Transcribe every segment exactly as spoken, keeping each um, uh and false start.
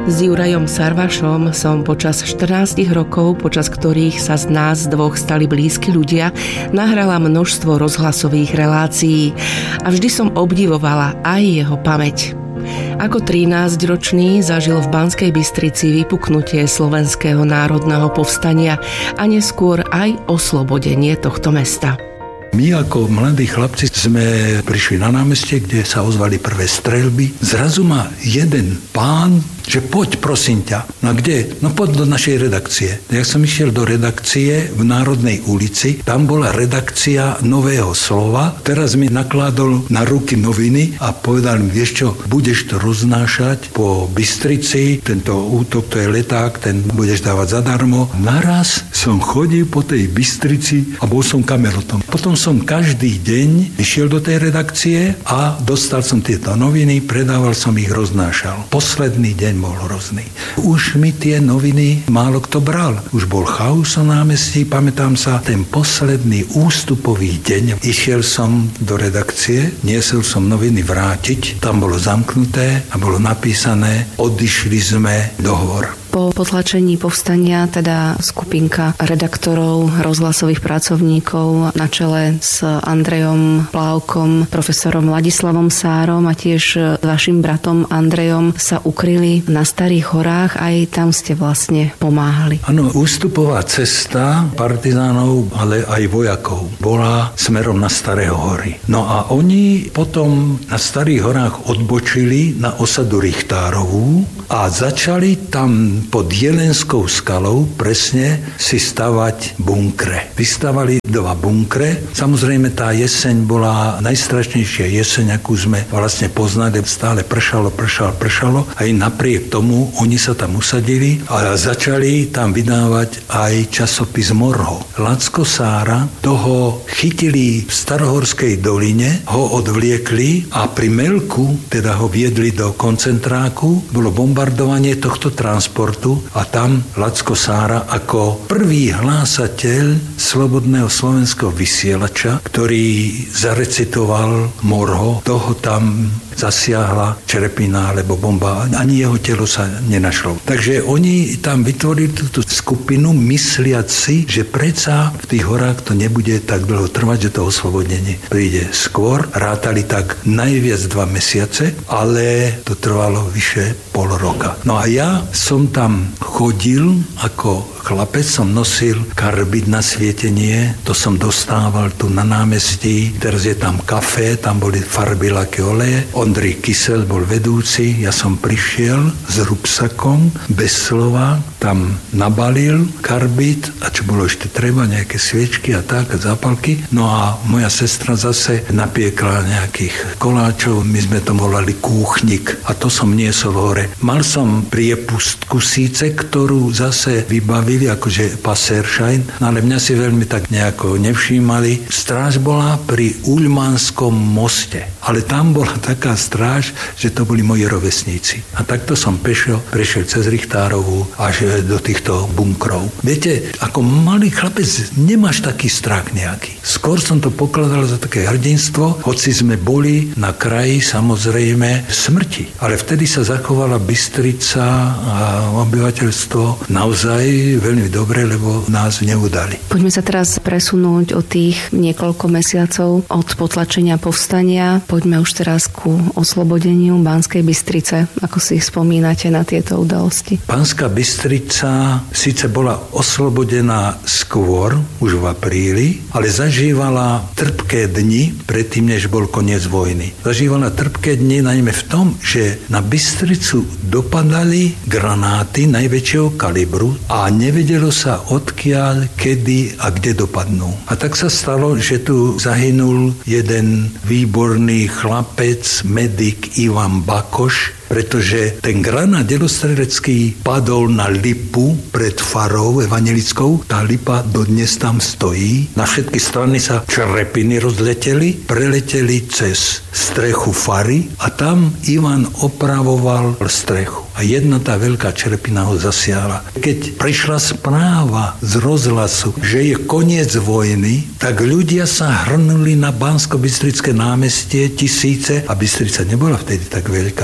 S Jurajom Sarvašom som počas štrnásť rokov, počas ktorých sa z nás dvoch stali blízki ľudia, nahrala množstvo rozhlasových relácií a vždy som obdivovala aj jeho pamäť. Ako trinásťročný zažil v Banskej Bystrici vypuknutie Slovenského národného povstania a neskôr aj oslobodenie tohto mesta. My ako mladí chlapci sme prišli na námestie, kde sa ozvali prvé streľby. Zrazu ma jeden pán, že poď prosím ťa. No kde? No poď do našej redakcie. Ja som išiel do redakcie v Národnej ulici. Tam bola redakcia Nového slova. Teraz mi nakládol na ruky noviny a povedal mi, vieš čo, budeš to roznášať po Bystrici. Tento útok, to je leták, ten budeš dávať zadarmo. Naraz som chodil po tej Bystrici a bol som kamerotom. Potom som každý deň išiel do tej redakcie a dostal som tieto noviny, predával som ich, roznášal. Posledný deň bol hrozný. Už mi tie noviny málo kto bral. Už bol chaos na námestí, pamätám sa, ten posledný ústupový deň. Išiel som do redakcie, niesol som noviny vrátiť, tam bolo zamknuté a bolo napísané, odišli sme dohovor. Po potlačení povstania teda skupinka redaktorov, rozhlasových pracovníkov na čele s Andrejom Plávkom, profesorom Ladislavom Sárom a tiež vašim bratom Andrejom sa ukryli na Starých horách, aj tam ste vlastne pomáhali. Áno, ústupová cesta partizánov, ale aj vojakov bola smerom na Staré hory. No a oni potom na Starých horách odbočili na osadu Richtárovú a začali tam pod Jelenskou skalou presne si stavať bunkre. Vystavali dva bunkre. Samozrejme tá jeseň bola najstrašnejšia jeseň, akú sme vlastne poznali. Stále pršalo, pršalo, pršalo. Aj napriek tomu oni sa tam usadili a začali tam vydávať aj časopis Morho. Lacko Sára, toho chytili v Starohorskej doline, ho odvliekli a pri Melku, teda ho viedli do koncentráku, bolo bombardovanie tohto transportu a tam Lacko Sára ako prvý hlásateľ slobodného slovenského vysielača, ktorý zarecitoval Morho, toho tam zasiahla čerepina alebo bomba, ani jeho telo sa nenašlo. Takže oni tam vytvorili túto skupinu, mysliac si, že predsa v tých horách to nebude tak dlho trvať, že to oslobodenie príde skôr. Rátali tak najviac dva mesiace, ale to trvalo vyše pol roka. No a ja som tam chodil ako chlapec, som nosil karbid na svietenie, to som dostával tu na námestí, teraz je tam kafe, tam boli farby, laky, oleje. Ondrej Kysel bol vedúci, ja som prišiel s rúbsakom, bez slova, tam nabalil karbid a čo bolo ešte treba, nejaké sviečky a tak, a zápalky. No a moja sestra zase napiekla nejakých koláčov, my sme to volali kúchnik a to som niesol hore. Mal som priepustku síce, ktorú zase vybavili akože paseršajn, ale mňa si veľmi tak nejako nevšímali. Stráž bola pri Uľmanskom moste, ale tam bola taká stráž, že to boli moji rovesníci. A takto som pešo prešiel cez Richtárovú až do týchto bunkrov. Viete, ako malý chlapec nemáš taký strach nejaký. Skôr som to pokladal za také hrdinstvo, hoci sme boli na kraji samozrejme smrti. Ale vtedy sa zachovala Bystrica a obyvateľstvo naozaj veľmi dobre, lebo nás neudali. Poďme sa teraz presunúť o tých niekoľko mesiacov od potlačenia povstania. Poďme už teraz ku oslobodeniu Banskej Bystrice. Ako si spomínate na tieto udalosti? Banská Bystrica síce bola oslobodená skôr, už v apríli, ale zažívala trpké dni predtým, než bol koniec vojny. Zažívala trpké dni najmä v tom, že na Bystricu dopadali granáty najväčšieho kalibru a nevedelo sa odkiaľ, kedy a kde dopadnú. A tak sa stalo, že tu zahynul jeden výborný chlapec, medik Ivan Bakoš, pretože ten granát delostrelecký padol na lipu pred farou evanjelickou. Tá lipa dodnes tam stojí. Na všetky strany sa črepiny rozleteli, preleteli cez strechu fary a tam Ivan opravoval strechu. A jedna tá veľká črepina ho zasiahla. Keď prišla správa z rozhlasu, že je koniec vojny, tak ľudia sa hrnuli na Banskobystrické námestie tisíce a Bystrica nebola vtedy tak veľká ako dnes.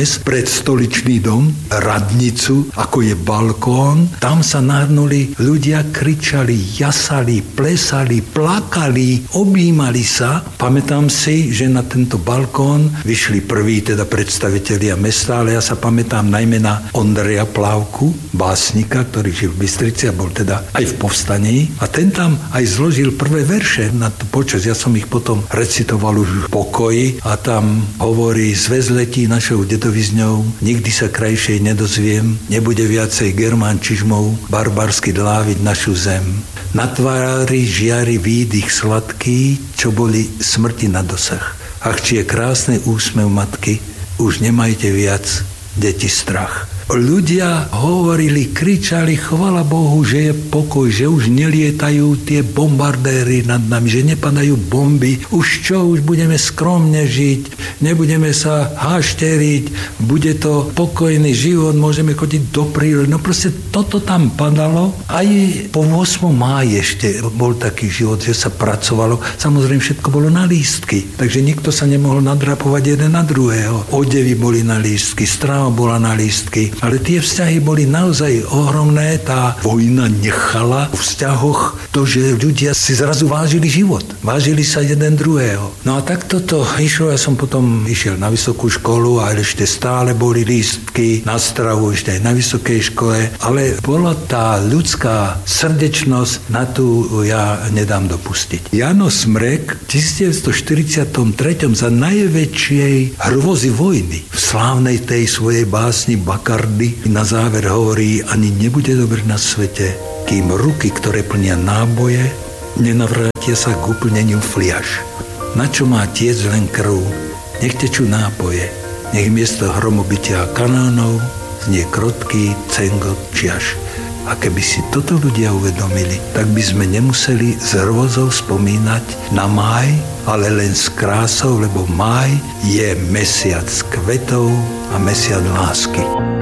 dnes pred stoličný dom, radnicu, ako je balkón. Tam sa nahrnuli ľudia, kričali, jasali, plesali, plakali, objímali sa. Pamätám si, že na tento balkón vyšli prví teda predstavitelia mesta, ale ja sa pamätám najmä na Ondreja Plávku, básnika, ktorý žil v Bystrici a bol teda aj v povstaní. A ten tam aj zložil prvé verše na tú počas. Ja som ich potom recitoval už v pokoji a tam hovorí: zväzletí našou dedovizňou, nikdy sa krajšej nedozviem, nebude viacej Germán čižmou barbarsky dláviť našu zem. Na tvári žiari výdych sladký, čo boli smrti na dosah. Ach, či je krásny úsmev matky, už nemajte viac, deti, strach. Ľudia hovorili, kričali, chvala Bohu, že je pokoj, že už nelietajú tie bombardéry nad nami, že nepadajú bomby. Už čo, už budeme skromne žiť, nebudeme sa hášteriť, bude to pokojný život, môžeme chodiť do prírody. No proste toto tam padalo. Aj po ôsmom máji ešte bol taký život, že sa pracovalo. Samozrejme, všetko bolo na lístky, takže nikto sa nemohol nadrapovať jeden na druhého. Odevy boli na lístky, strava bola na lístky. Ale tie vzťahy boli naozaj ohromné. Tá vojna nechala v vzťahoch to, že ľudia si zrazu vážili život. Vážili sa jeden druhého. No a tak toto išlo. Ja som potom išiel na vysokú školu a ešte stále boli lístky na stravu, ešte aj na vysokej škole. Ale bola tá ľudská srdečnosť, na tú ja nedám dopustiť. Jano Smrek v devätnásťstoštyridsiattri za najväčšej hrôzy vojny v slávnej tej svojej básni Bakar na záver hovorí: ani nebude dobre na svete, kým ruky, ktoré plnia náboje, nenavrátia sa k úplneniu fliaš. Na čo má tiec len krv? Nech tečú nápoje, nech miesto hromobytia kanónov znie krotký cengot čiaš. A keby si toto ľudia uvedomili, tak by sme nemuseli s hrôzou spomínať na máj, ale len s krásou, lebo máj je mesiac kvetov a mesiac lásky.